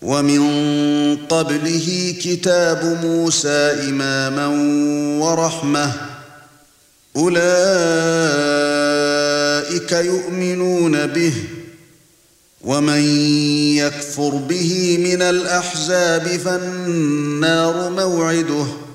ومن قبله كتاب موسى إماما ورحمة أولئك يؤمنون به ومن يكفر به من الأحزاب فالنار موعده